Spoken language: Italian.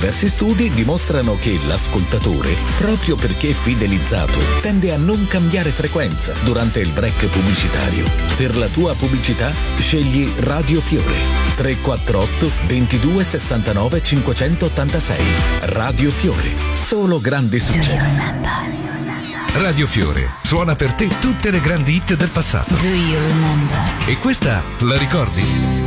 Diversi studi dimostrano che l'ascoltatore, proprio perché fidelizzato, tende a non cambiare frequenza durante il break pubblicitario. Per la tua pubblicità scegli Radio Fiore 348 22 69 586. Radio Fiore, solo grandi successi. Radio Fiore suona per te tutte le grandi hit del passato. Do you remember? E questa la ricordi?